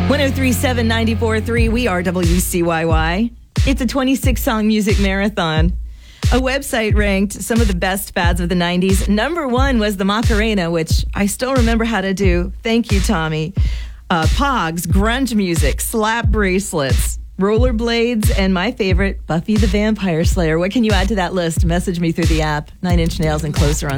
1037 94.3, we are WCYY. It's a 26-song music marathon. A website ranked some of the best fads of the 90s. Number one was the Macarena, which I still remember how to do. Thank you, Tommy. Pogs, grunge music, slap bracelets, rollerblades, and my favorite, Buffy the Vampire Slayer. What can you add to that list? Message me through the app. 9 Inch Nails and Closer on